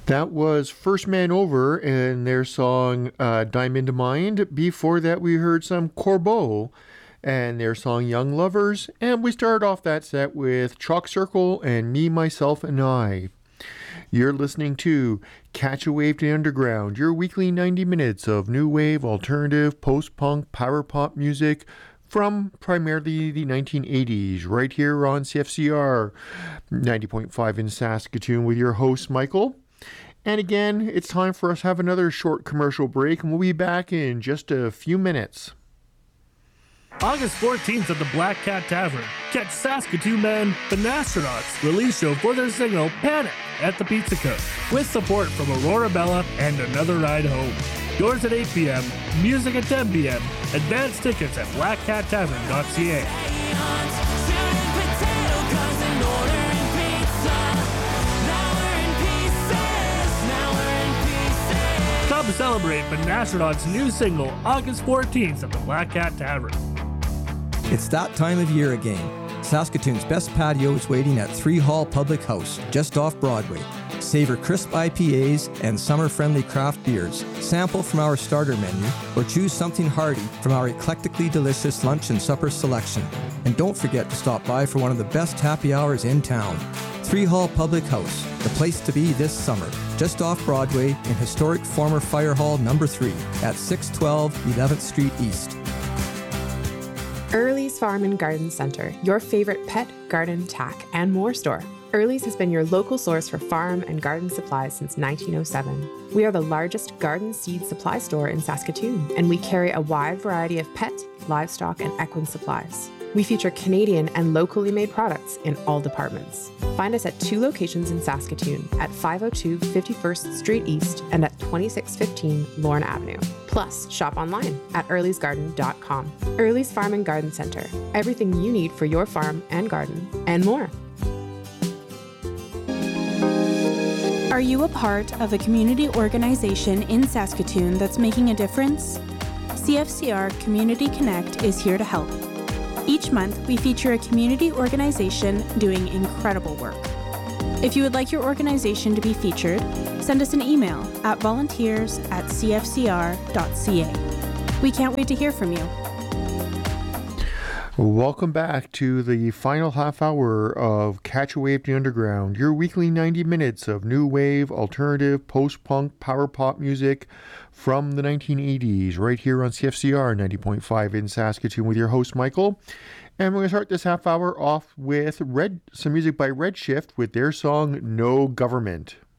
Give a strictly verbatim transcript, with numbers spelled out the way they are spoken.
That was First Man Over and their song uh, Diamond Mind. Before that, we heard some Corbeau and their song Young Lovers. And we started off that set with Chalk Circle and Me, Myself, and I. You're listening to Catch a Wave to the Underground, your weekly ninety minutes of new wave, alternative, post-punk, power pop music from primarily the nineteen eighties, right here on C F C R ninety point five in Saskatoon with your host, Michael. And again, it's time for us to have another short commercial break, and we'll be back in just a few minutes. August fourteenth at the Black Cat Tavern. Catch Saskatoon band The Nastronauts release show for their single Panic at the Pizza Cook, with support from Aurora Bella and Another Ride Home. Doors at eight p.m., music at ten p.m., advance tickets at black cat tavern dot c a. Come celebrate the Nastronauts' new single August fourteenth at the Black Cat Tavern. It's that time of year again. Saskatoon's best patio is waiting at Three Hall Public House, just off Broadway. Savor crisp I P As and summer-friendly craft beers. Sample from our starter menu, or choose something hearty from our eclectically delicious lunch and supper selection. And don't forget to stop by for one of the best happy hours in town. Three Hall Public House, the place to be this summer, just off Broadway in historic former Fire Hall number three at six twelve eleventh Street East. Early's Farm and Garden Center, your favorite pet, garden, tack, and more store. Early's has been your local source for farm and garden supplies since nineteen oh seven. We are the largest garden seed supply store in Saskatoon, and we carry a wide variety of pet, livestock, and equine supplies. We feature Canadian and locally made products in all departments. Find us at two locations in Saskatoon, at five oh two fifty-first Street East and at twenty-six fifteen Lorne Avenue. Plus, shop online at earlys garden dot com. Early's Farm and Garden Center. Everything you need for your farm and garden, and more. Are you a part of a community organization in Saskatoon that's making a difference? C F C R Community Connect is here to help. Each month, we feature a community organization doing incredible work. If you would like your organization to be featured, send us an email at volunteers at c f c r dot c a. We can't wait to hear from you. Welcome back to the final half hour of Catch a Wave to the Underground, your weekly ninety minutes of new wave, alternative, post-punk, power pop music from the nineteen eighties, right here on C F C R ninety point five in Saskatoon with your host, Michael. And we're going to start this half hour off with Red, some music by Redshift with their song No Government.